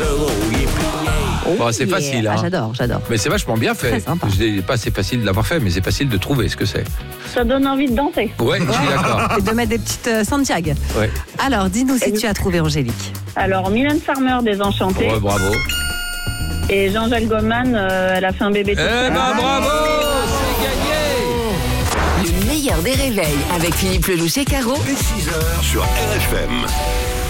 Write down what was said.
Bon, c'est facile, hein. J'adore. Mais c'est vachement bien fait. Très sympa. Je dis pas c'est facile de l'avoir fait, mais c'est facile de trouver ce que c'est. Ça donne envie de danser. Ouais, je suis d'accord. Et de mettre des petites Santiago. Ouais. Alors, dis-nous si tu as trouvé Angélique. Alors, Mylène Farmer des Enchantés. Ouais, bravo. Et Jean-Jacques Goldman, elle a fait un bébé. Eh ben bravo, c'est gagné. Le meilleur des réveils avec Philippe Lelouch et Caro. Dès 6h sur RFM.